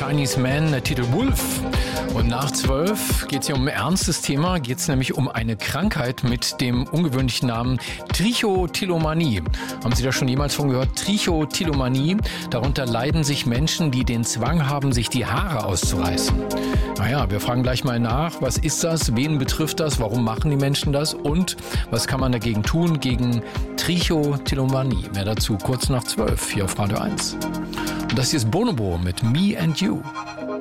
Chinese Man, der Titel Wolf. Und nach 12 geht es hier um ein ernstes Thema, geht es nämlich um eine Krankheit mit dem ungewöhnlichen Namen Trichotillomanie. Haben Sie da schon jemals von gehört? Trichotillomanie. Darunter leiden sich Menschen, die den Zwang haben, sich die Haare auszureißen. Naja, wir fragen gleich mal nach, was ist das, wen betrifft das, warum machen die Menschen das und was kann man dagegen tun, gegen Trichotillomanie. Mehr dazu kurz nach 12 hier auf Radio 1. Und das hier ist Bonobo mit Me and You.